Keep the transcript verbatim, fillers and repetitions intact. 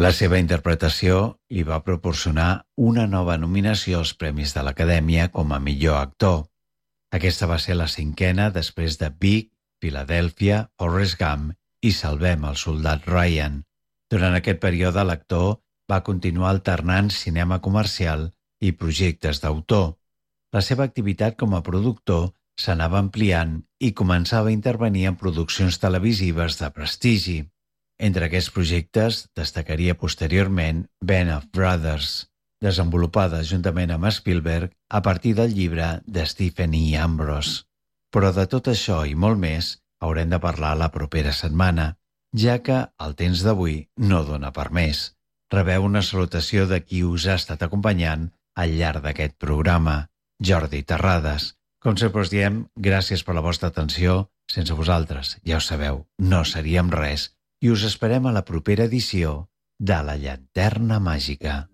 La seva interpretació li va proporcionar una nova nominació als Premis de l'Acadèmia com a millor actor. Aquesta va ser la cinquena després de Big, Philadelphia, Forrest Gump i Salvem el soldat Ryan. Durant aquest període l'actor va continuar alternant cinema comercial i projectes d'autor. La seva activitat com a productor s'anava ampliant i començava a intervenir en produccions televisives de prestigi. Entre aquests projectes destacaria posteriorment Band of Brothers, desenvolupada juntament amb Spielberg a partir del llibre de Stephen E. Ambrose. Però de tot això i molt més haurem de parlar la propera setmana, ja que el temps d'avui no dona per més. Rebeu una salutació de qui us ha estat acompanyant al llarg d'aquest programa, Jordi Terrades. Com sempre us diem, gràcies per la vostra atenció. Sense vosaltres, ja ho sabeu, no seríem res. I us esperem a la propera edició de La Llanterna Màgica.